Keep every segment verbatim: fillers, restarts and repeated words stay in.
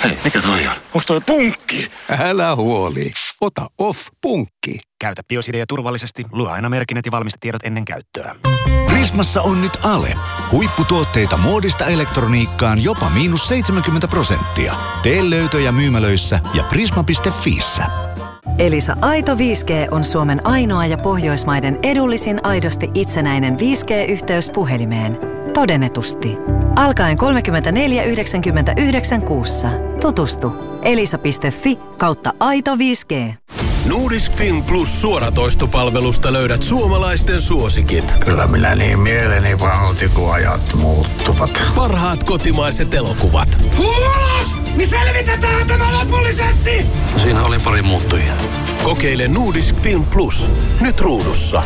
Hei, mikä toi on? Onks toi punkki? Älä huoli. Ota Off-punkki. Käytä Biosidea turvallisesti. Lue aina merkinnät ja valmistetiedot ennen käyttöä. Prismassa on nyt ale. Huipputuotteita muodista elektroniikkaan jopa miinus seitsemänkymmentä prosenttia. Tee löytöjä myymälöissä ja prisma piste fiissä. Elisa Aito viisi G on Suomen ainoa ja Pohjoismaiden edullisin aidosti itsenäinen viisi G-yhteys puhelimeen. Todennetusti. Alkaen kolmekymmentäneljä yhdeksänkymmentäyhdeksän kuussa. Tutustu. elisa piste fi kautta aito viisi G. Nordisk Film Plus suoratoistopalvelusta löydät suomalaisten suosikit. Kyllä minä niin mieleni pahoitin, kun ajat muuttuvat. Parhaat kotimaiset elokuvat. Ulos! Niin selvitetään tämä lopullisesti! Siinä oli pari muuttujia. Kokeile Nordisk Film Plus. Nyt ruudussa.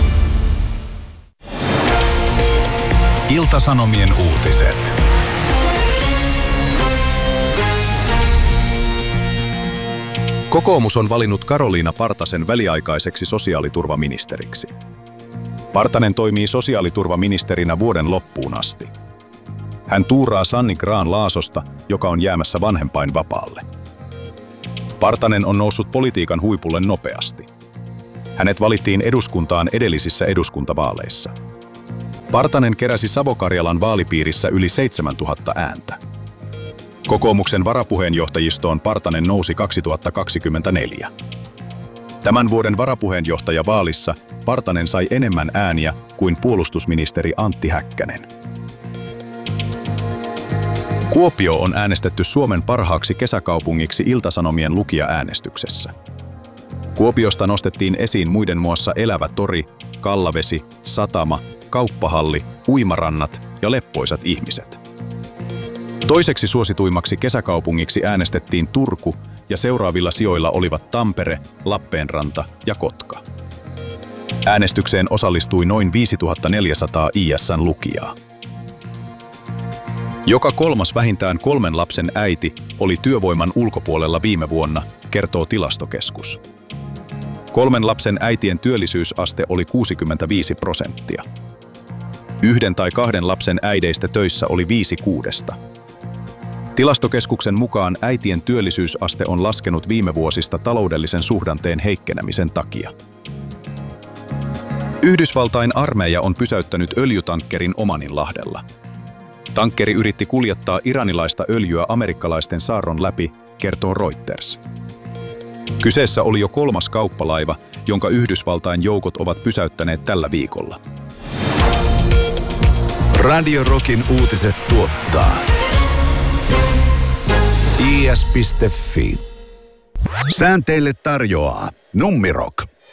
Ilta-Sanomien uutiset. Kokoomus on valinnut Karoliina Partasen väliaikaiseksi sosiaaliturvaministeriksi. Partanen toimii sosiaaliturvaministerinä vuoden loppuun asti. Hän tuuraa Sanni Grahn-Laasosta, joka on jäämässä vanhempainvapaalle. Partanen on noussut politiikan huipulle nopeasti. Hänet valittiin eduskuntaan edellisissä eduskuntavaaleissa. Partanen keräsi Savo-Karjalan vaalipiirissä yli seitsemäntuhatta ääntä. Kokoomuksen varapuheenjohtajistoon Partanen nousi kaksituhattakaksikymmentäneljä. Tämän vuoden varapuheenjohtajavaalissa Partanen sai enemmän ääniä kuin puolustusministeri Antti Häkkänen. Kuopio on äänestetty Suomen parhaaksi kesäkaupungiksi Ilta-Sanomien lukijaäänestyksessä. Kuopiosta nostettiin esiin muiden muassa elävä tori, kallavesi, satama, kauppahalli, uimarannat ja leppoisat ihmiset. Toiseksi suosituimmaksi kesäkaupungiksi äänestettiin Turku ja seuraavilla sijoilla olivat Tampere, Lappeenranta ja Kotka. Äänestykseen osallistui noin viisituhattaneljäsataa I S:n lukijaa. Joka kolmas vähintään kolmen lapsen äiti oli työvoiman ulkopuolella viime vuonna, kertoo Tilastokeskus. Kolmen lapsen äitien työllisyysaste oli kuusikymmentäviisi prosenttia. Yhden tai kahden lapsen äideistä töissä oli viisi kuudesta. Tilastokeskuksen mukaan äitien työllisyysaste on laskenut viime vuosista taloudellisen suhdanteen heikkenemisen takia. Yhdysvaltain armeija on pysäyttänyt öljytankkerin Omaninlahdella. Tankkeri yritti kuljettaa iranilaista öljyä amerikkalaisten saarron läpi, kertoo Reuters. Kyseessä oli jo kolmas kauppalaiva, jonka Yhdysvaltain joukot ovat pysäyttäneet tällä viikolla. Radio Rockin uutiset tuottaa I S piste fi. Sään teille tarjoaa Nummirock.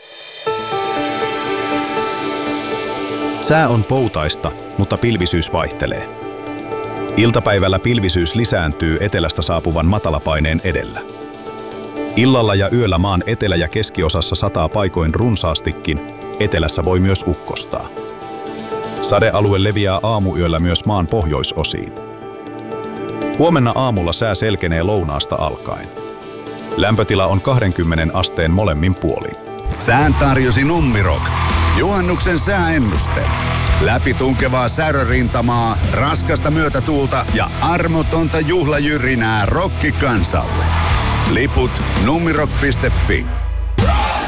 Sää on poutaista, mutta pilvisyys vaihtelee. Iltapäivällä pilvisyys lisääntyy etelästä saapuvan matalapaineen edellä. Illalla ja yöllä maan etelä- ja keskiosassa sataa paikoin runsaastikin, etelässä voi myös ukkostaa. Sadealue leviää aamuyöllä myös maan pohjoisosiin. Huomenna aamulla sää selkenee lounaasta alkaen. Lämpötila on kaksikymmentä asteen molemmin puolin. Sään tarjosi Nummirock. Juhannuksen sääennuste. Läpitunkevaa särörintamaa, raskasta myötätuulta ja armotonta juhlajyrinää rokkikansalle. Liput nummirock piste fi.